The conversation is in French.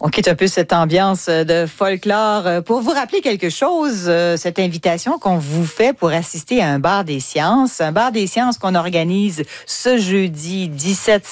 On quitte un peu cette ambiance de folklore pour vous rappeler quelque chose, cette invitation qu'on vous fait pour assister à un bar des sciences. Un bar des sciences qu'on organise ce jeudi 17